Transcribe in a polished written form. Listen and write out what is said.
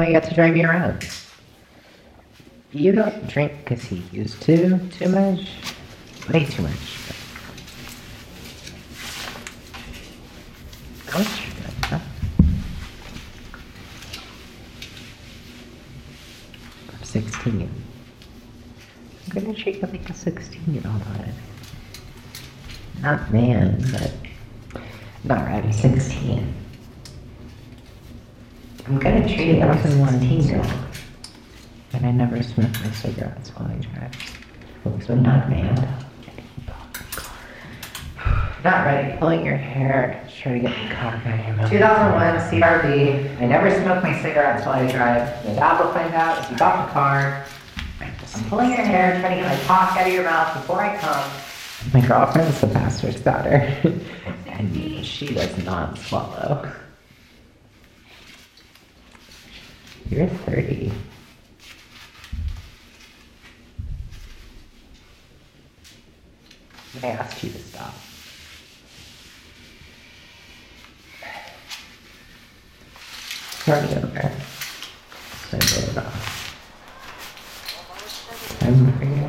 I get to drive you around. You don't drink because he used to too much. Way too much. How much you drink, huh? I'm 16. I'm gonna treat you like a 16-year-old on it. Not man, but... Not right, I'm 16. I'm gonna treat you like a 16-year-old. And I never smoke my cigarettes while I drive. So not man. Not ready. Pulling your hair, trying to get the car out of your mouth. 2001 CRV. I never smoke my cigarettes while I drive. The dad will find out if you got the car. I'm pulling your hair, trying to get my talk out of your mouth before I come. My girlfriend's the pastor's daughter. And she does not swallow. You're 30. I asked you to stop. Start it over. Send it off. Time for you.